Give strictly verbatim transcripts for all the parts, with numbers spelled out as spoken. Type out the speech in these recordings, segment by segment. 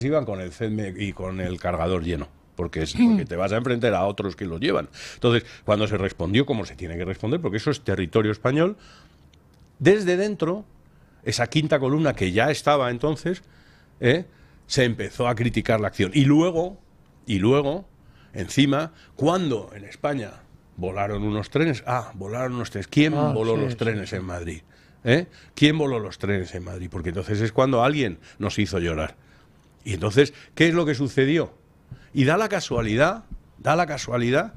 iban con el C E D M E y con el cargador lleno, porque, es, porque te vas a enfrentar a otros que lo llevan. Entonces, cuando se respondió como se tiene que responder, porque eso es territorio español, desde dentro, esa quinta columna que ya estaba entonces, ¿eh? se empezó a criticar la acción. Y luego, y luego, encima, cuando en España volaron unos trenes, ah, volaron unos trenes, ¿quién Ah, voló sí, los trenes sí, sí. en Madrid? ¿Eh? ¿Quién voló los trenes en Madrid? Porque entonces es cuando alguien nos hizo llorar. Y entonces, ¿qué es lo que sucedió? Y da la casualidad, da la casualidad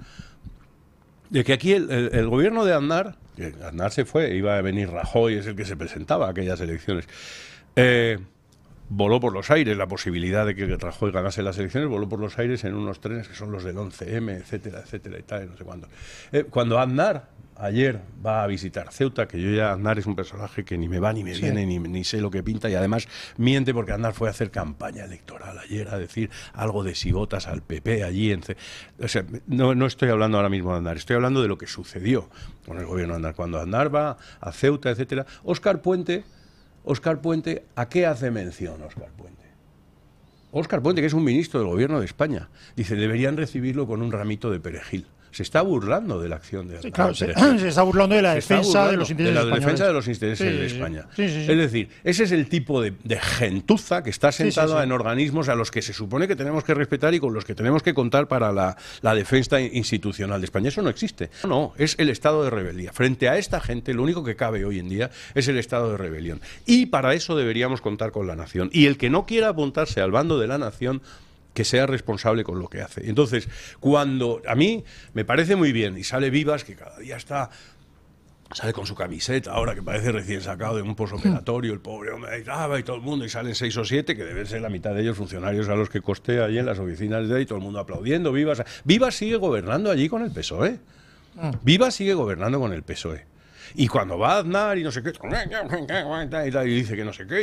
de que aquí el, el, el gobierno de Aznar, que Aznar se fue, iba a venir Rajoy, es el que se presentaba a aquellas elecciones, eh, voló por los aires la posibilidad de que Rajoy ganase las elecciones, voló por los aires en unos trenes que son los del once eme, etcétera, etcétera, y tal, y no sé cuándo. Eh, cuando Aznar ayer va a visitar Ceuta, que yo ya, Aznar es un personaje que ni me va ni me Sí. viene, ni, ni sé lo que pinta, y además miente porque Aznar fue a hacer campaña electoral ayer, a decir algo de si votas al P P allí. En Ce o sea, no, no estoy hablando ahora mismo de Aznar, estoy hablando de lo que sucedió con el gobierno de Aznar. Cuando Aznar va a Ceuta, etcétera, Óscar Puente, Óscar Puente, ¿a qué hace mención Óscar Puente? Óscar Puente, que es un ministro del gobierno de España, dice, deberían recibirlo con un ramito de perejil. Se está burlando de la acción de Aznar. Sí, claro, se, se está burlando de la Se defensa de los intereses de la españoles. defensa de los intereses Sí, de sí, España. sí, sí, sí. Es decir, ese es el tipo de, de gentuza que está sentada sí, sí, sí. en organismos a los que se supone que tenemos que respetar y con los que tenemos que contar para la, la defensa institucional de España. Eso no existe. No, es el estado de rebeldía. Frente a esta gente, lo único que cabe hoy en día es el estado de rebelión. Y para eso deberíamos contar con la nación. Y el que no quiera apuntarse al bando de la nación, que sea responsable con lo que hace. Entonces, cuando a mí me parece muy bien, y sale Vivas, que cada día está, sale con su camiseta, ahora que parece recién sacado de un posoperatorio, el pobre hombre, y todo el mundo, y salen seis o siete, que deben ser la mitad de ellos funcionarios a los que costé allí en las oficinas de ahí, todo el mundo aplaudiendo, Vivas. Vivas sigue gobernando allí con el P S O E. Vivas sigue gobernando con el P S O E. Y cuando va a Aznar y no sé qué, y dice que no sé qué,